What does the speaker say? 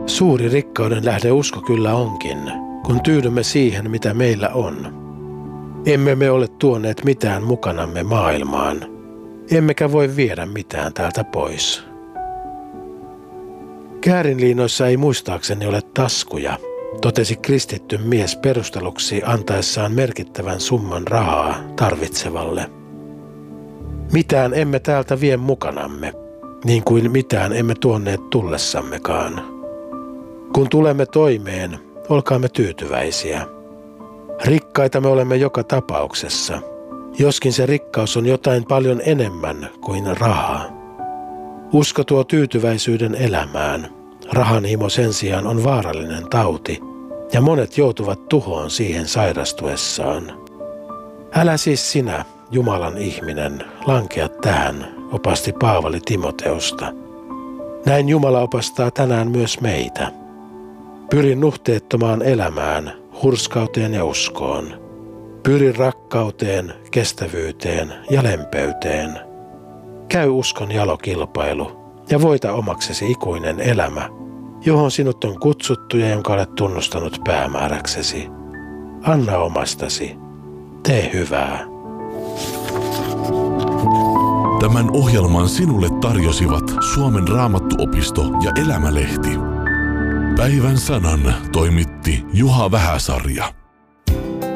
Suuri rikkauden lähde usko kyllä onkin, kun tyydymme siihen, mitä meillä on. Emme me ole tuoneet mitään mukanamme maailmaan, emmekä voi viedä mitään täältä pois. Käärinliinoissa ei muistaakseni ole taskuja, totesi kristitty mies perusteluksi antaessaan merkittävän summan rahaa tarvitsevalle. Mitään emme täältä vie mukanamme, niin kuin mitään emme tuoneet tullessammekaan. Kun tulemme toimeen, olkaamme tyytyväisiä. Rikkaita me olemme joka tapauksessa, joskin se rikkaus on jotain paljon enemmän kuin rahaa. Usko tuo tyytyväisyyden elämään. Rahanhimo sen sijaan on vaarallinen tauti, ja monet joutuvat tuhoon siihen sairastuessaan. Älä siis sinä, Jumalan ihminen, lankea tähän, opasti Paavali Timoteusta. Näin Jumala opastaa tänään myös meitä. Pyri nuhteettomaan elämään, hurskauteen ja uskoon. Pyri rakkauteen, kestävyyteen ja lempeyteen. Käy uskon jalokilpailu ja voita omaksesi ikuinen elämä, johon sinut on kutsuttu ja jonka olet tunnustanut päämääräksesi. Anna omastasi. Tee hyvää. Tämän ohjelman sinulle tarjosivat Suomen Raamattuopisto ja Elämälehti. Päivän sanan toimitti Juha Vähäsarja.